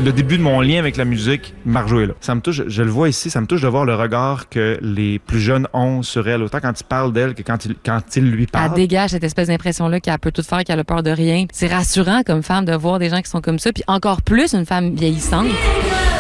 le début de mon lien avec la musique, Marjo est là. Ça me touche, je le vois ici, ça me touche de voir le regard que les plus jeunes ont sur elle, autant quand ils parlent d'elle que quand ils lui parlent. Elle dégage cette espèce d'impression-là qu'elle peut tout faire, qu'elle a peur de rien. C'est rassurant comme femme de voir des gens qui sont comme ça, puis encore plus une femme vieillissante.